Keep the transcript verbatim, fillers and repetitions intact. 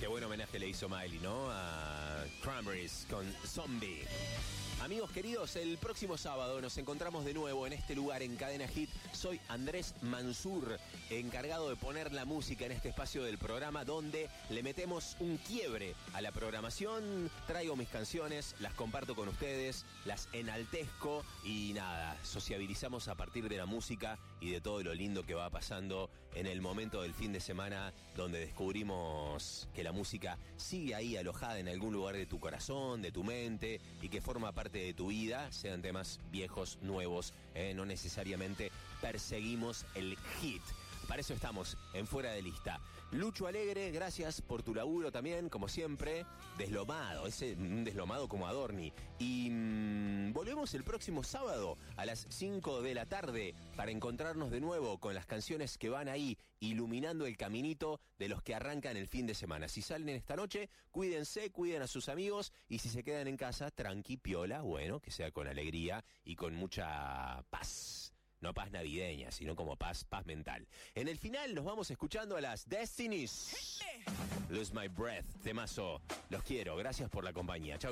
Qué buen homenaje le hizo Miley, ¿no? A Cranberries con Zombie. Amigos queridos, el próximo sábado nos encontramos de nuevo en este lugar en Cadena Hit. Soy Andrés Mansur, encargado de poner la música en este espacio del programa donde le metemos un quiebre a la programación. Traigo mis canciones, las comparto con ustedes, las enaltezco y nada, sociabilizamos a partir de la música y de todo lo lindo que va pasando en el momento del fin de semana, donde descubrimos que la música sigue ahí alojada en algún lugar de tu corazón, de tu mente, y que forma parte de tu vida, sean temas viejos, nuevos, eh, no necesariamente perseguimos el hit. Para eso estamos en Fuera de Lista. Lucho Alegre, gracias por tu laburo también, como siempre. Deslomado, ese un deslomado como Adorni. Y mmm, volvemos el próximo sábado a las cinco de la tarde para encontrarnos de nuevo con las canciones que van ahí iluminando el caminito de los que arrancan el fin de semana. Si salen esta noche, cuídense, cuiden a sus amigos, y si se quedan en casa, tranqui, piola, bueno, que sea con alegría y con mucha paz. No paz navideña, sino como paz, paz mental. En el final nos vamos escuchando a las Destinies. Lose My Breath, temazo. Los quiero, gracias por la compañía. Chau.